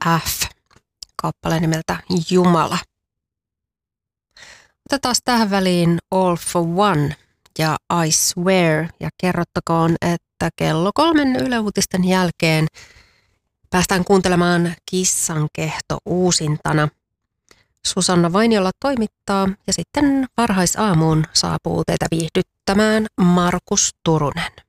F, kappale nimeltä Jumala. Otetaan tähän väliin All for One ja I Swear ja kerrottakoon, että kello 3 Yle Uutisten jälkeen päästään kuuntelemaan Kissan kehto uusintana. Susanna Vainiola toimittaa ja sitten varhaisaamuun saapuu teitä viihdyttämään Markus Turunen.